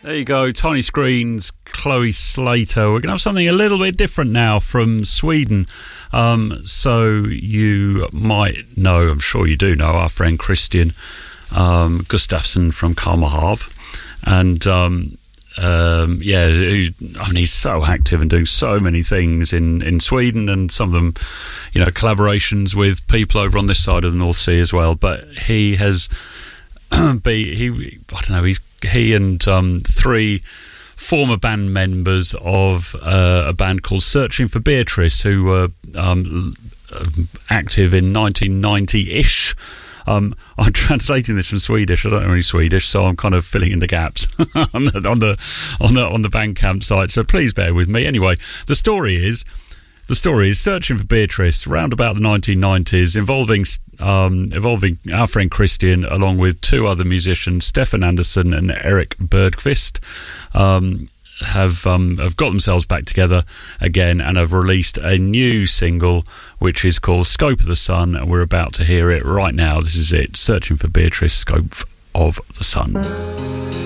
There you go, Tiny Screens, Chloe Slater. We're going to have something a little bit different now from Sweden. So you might know, I'm sure you do know, our friend Christian Gustafsson from Kalmar Hav. And he's so active and doing so many things in Sweden, and some of them, collaborations with people over on this side of the North Sea as well. But he has he and three former band members of a band called Searching for Beatrice, who were active in 1990-ish. I'm translating this from Swedish. I don't know any Swedish, so I'm kind of filling in the gaps on the Bandcamp site. So please bear with me. Anyway, the story is Searching for Beatrice, round about the 1990s, involving our friend Christian, along with two other musicians, Stefan Andersson and Eric Bergqvist, have got themselves back together again and have released a new single which is called Scope of the Sun, and we're about to hear it right now. This is it, Searching for Beatrice, Scope of the Sun.